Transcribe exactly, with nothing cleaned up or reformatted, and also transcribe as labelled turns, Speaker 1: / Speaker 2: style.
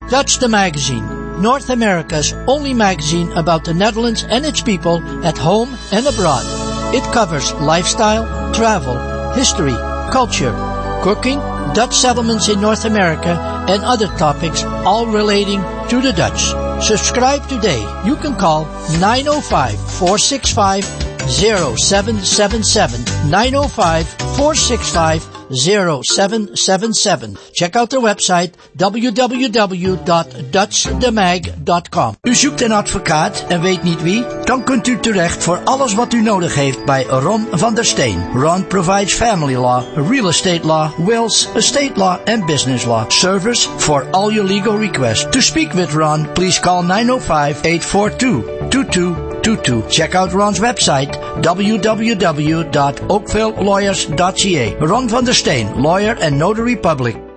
Speaker 1: Dutch the Magazine, North America's only magazine about the Netherlands and its people at home and abroad. It covers lifestyle, travel, history, culture, cooking, Dutch settlements in North America, and other topics all relating to the Dutch. Subscribe today. You can call nine oh five, four six five, oh seven seven seven, nine oh five, four six five, oh seven seven seven. Check out their website w w w dot dutch the mag dot com. U zoekt een advocaat en weet niet wie? Dan kunt u terecht voor alles wat u nodig heeft bij Ron van der Steen. Ron provides family law, real estate law, wills, estate law, and business law. Service for all your legal requests. To speak with Ron, please call nine oh five, eight four two, two two two two. Check out Ron's website w w w dot oakville lawyers dot c a. Ron van der Steen, lawyer and notary public.